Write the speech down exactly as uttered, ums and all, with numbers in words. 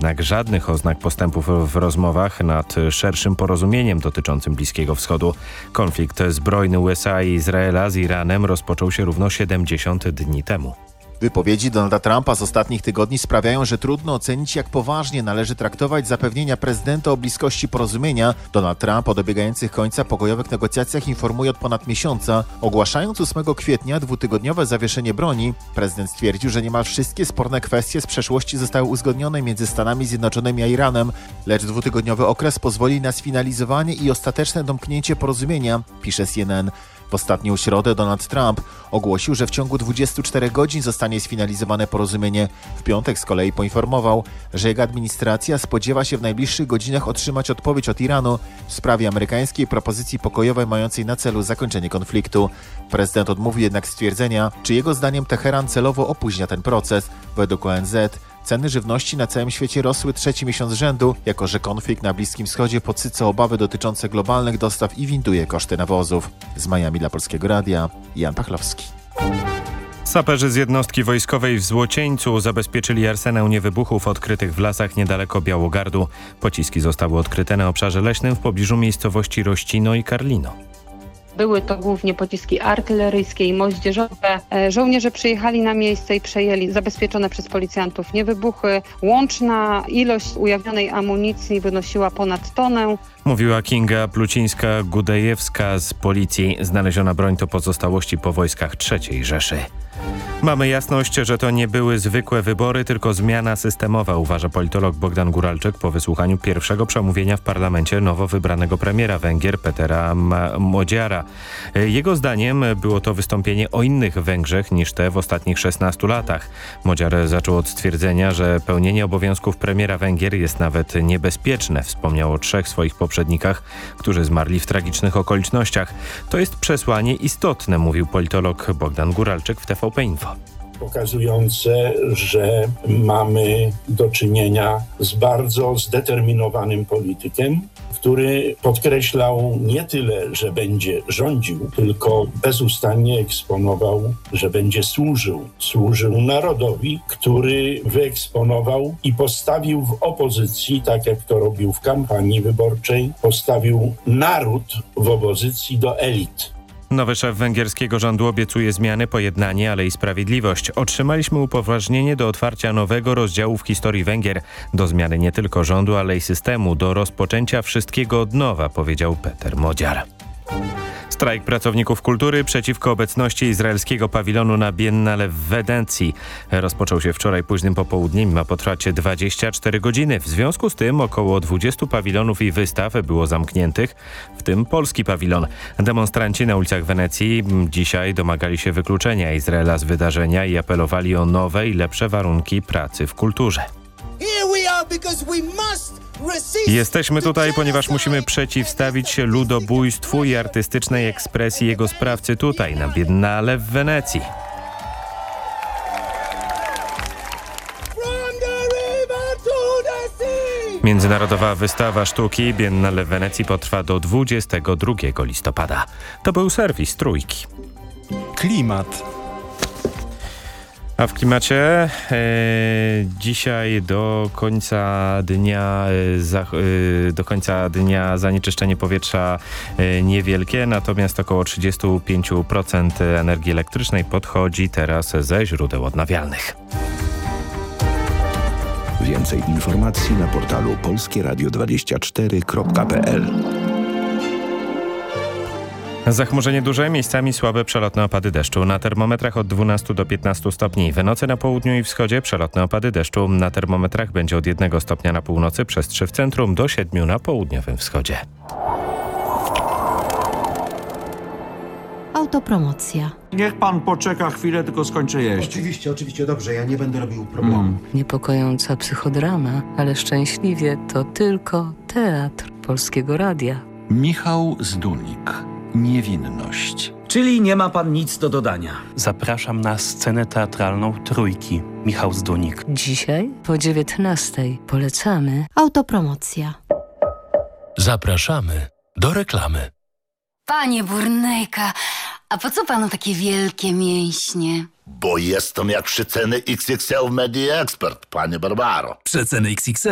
jednak żadnych oznak postępów w rozmowach nad szerszym porozumieniem dotyczącym Bliskiego Wschodu. Konflikt zbrojny U S A i Izraela z Iranem rozpoczął się równo siedemdziesiąt dni temu. Wypowiedzi Donalda Trumpa z ostatnich tygodni sprawiają, że trudno ocenić, jak poważnie należy traktować zapewnienia prezydenta o bliskości porozumienia. Donald Trump o dobiegających końca pokojowych negocjacjach informuje od ponad miesiąca. Ogłaszając ósmego kwietnia dwutygodniowe zawieszenie broni, prezydent stwierdził, że niemal wszystkie sporne kwestie z przeszłości zostały uzgodnione między Stanami Zjednoczonymi a Iranem, lecz dwutygodniowy okres pozwoli na sfinalizowanie i ostateczne domknięcie porozumienia, pisze C N N. W ostatnią środę Donald Trump ogłosił, że w ciągu dwudziestu czterech godzin zostanie sfinalizowane porozumienie. W piątek z kolei poinformował, że jego administracja spodziewa się w najbliższych godzinach otrzymać odpowiedź od Iranu w sprawie amerykańskiej propozycji pokojowej mającej na celu zakończenie konfliktu. Prezydent odmówił jednak stwierdzenia, czy jego zdaniem Teheran celowo opóźnia ten proces. Według O N Z ceny żywności na całym świecie rosły trzeci miesiąc z rzędu, jako że konflikt na Bliskim Wschodzie podsyca obawy dotyczące globalnych dostaw i winduje koszty nawozów. Z Miami dla Polskiego Radia, Jan Pachlowski. Saperzy z jednostki wojskowej w Złocieńcu zabezpieczyli arsenał niewybuchów odkrytych w lasach niedaleko Białogardu. Pociski zostały odkryte na obszarze leśnym w pobliżu miejscowości Rościno i Karlino. Były to głównie pociski artyleryjskie i moździerzowe. Żołnierze przyjechali na miejsce i przejęli zabezpieczone przez policjantów niewybuchy. Łączna ilość ujawnionej amunicji wynosiła ponad tonę. Mówiła Kinga Plucińska-Gudejewska z policji. Znaleziona broń to pozostałości po wojskach trzeciej Rzeszy. Mamy jasność, że to nie były zwykłe wybory, tylko zmiana systemowa, uważa politolog Bogdan Guralczyk po wysłuchaniu pierwszego przemówienia w parlamencie nowo wybranego premiera Węgier Petera Modziara. Jego zdaniem było to wystąpienie o innych Węgrzech niż te w ostatnich szesnastu latach. Modziar zaczął od stwierdzenia, że pełnienie obowiązków premiera Węgier jest nawet niebezpieczne. Wspomniał o trzech swoich poprzednikach, którzy zmarli w tragicznych okolicznościach. To jest przesłanie istotne, mówił politolog Bogdan Guralczyk w T V P Info. Pokazujące, że mamy do czynienia z bardzo zdeterminowanym politykiem, który podkreślał nie tyle, że będzie rządził, tylko bezustannie eksponował, że będzie służył. Służył narodowi, który wyeksponował i postawił w opozycji, tak jak to robił w kampanii wyborczej, postawił naród w opozycji do elit. Nowy szef węgierskiego rządu obiecuje zmiany, pojednanie, ale i sprawiedliwość. Otrzymaliśmy upoważnienie do otwarcia nowego rozdziału w historii Węgier. Do zmiany nie tylko rządu, ale i systemu, do rozpoczęcia wszystkiego od nowa, powiedział Peter Modziar. Strajk pracowników kultury przeciwko obecności izraelskiego pawilonu na Biennale w Wenecji rozpoczął się wczoraj późnym popołudniem i ma potrwać dwadzieścia cztery godziny. W związku z tym około dwudziestu pawilonów i wystaw było zamkniętych, w tym polski pawilon. Demonstranci na ulicach Wenecji dzisiaj domagali się wykluczenia Izraela z wydarzenia i apelowali o nowe i lepsze warunki pracy w kulturze. Jesteśmy tutaj, ponieważ musimy przeciwstawić się ludobójstwu i artystycznej ekspresji jego sprawcy tutaj, na Biennale w Wenecji. Międzynarodowa wystawa sztuki Biennale w Wenecji potrwa do dwudziestego drugiego listopada. To był serwis Trójki. Klimat. A w klimacie e, dzisiaj do końca dnia e, za, e, do końca dnia zanieczyszczenie powietrza e, niewielkie, natomiast około trzydzieści pięć procent energii elektrycznej podchodzi teraz ze źródeł odnawialnych. Więcej informacji na portalu polskie radio dwadzieścia cztery kropka p l. Zachmurzenie duże, miejscami słabe przelotne opady deszczu. Na termometrach od dwunastu do piętnastu stopni. W nocy na południu i wschodzie przelotne opady deszczu. Na termometrach będzie od jednego stopnia na północy, przez trzy w centrum, do siedmiu na południowym wschodzie. Autopromocja. Niech pan poczeka chwilę, tylko skończę jeść. Oczywiście, oczywiście, dobrze, ja nie będę robił problemu. Mm. Niepokojąca psychodrama, ale szczęśliwie to tylko teatr Polskiego Radia. Michał Zdunik. Niewinność. Czyli nie ma pan nic do dodania. Zapraszam na scenę teatralną Trójki. Michał Zdunik. Dzisiaj po dziewiętnastej polecamy Autopromocja. Zapraszamy do reklamy. Panie Burnejka, a po co panu takie wielkie mięśnie? Bo jestem jak przeceny X X L w Media Expert, panie Barbaro. Przeceny X X L